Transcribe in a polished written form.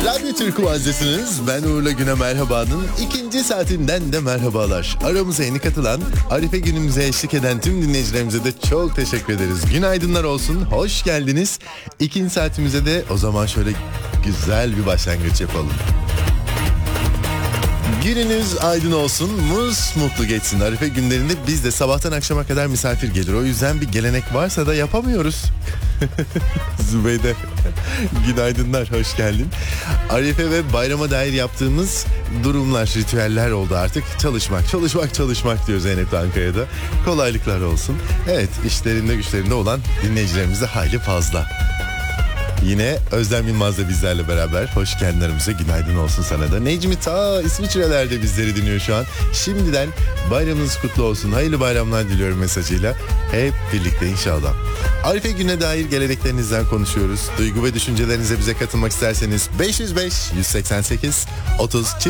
Radyo Türk Vaziyetiniz. Ben Uğur'la Güne Merhaba'nın ikinci saatinden de merhabalar. Aramıza yeni katılan, Arife günümüze eşlik eden tüm dinleyicilerimize de çok teşekkür ederiz. Günaydınlar olsun, hoş geldiniz. İkinci saatimize de o zaman şöyle güzel bir başlangıç yapalım. Gününüz aydın olsun, mutlu geçsin. Arife günlerinde biz de sabahtan akşama kadar misafir gelir. O yüzden bir gelenek varsa da yapamıyoruz. Zübeyde, günaydınlar, hoş geldin. Arife ve bayrama dair yaptığımız durumlar, ritüeller oldu artık. Çalışmak diyor Zeynep Ankara'da. Kolaylıklar olsun. Evet, işlerinde güçlerinde olan dinleyicilerimiz de hayli fazla. Yine Özlem Yılmaz da bizlerle beraber. Hoş geldin aramıza, günaydın olsun sana da. Necmi ta İsviçre'lerde bizleri dinliyor şu an. Şimdiden bayramınız kutlu olsun. Hayırlı bayramlar diliyorum mesajıyla. Hep birlikte inşallah. Arife güne dair geleneklerinizden konuşuyoruz. Duygu ve düşüncelerinize bize katılmak isterseniz 505 188 30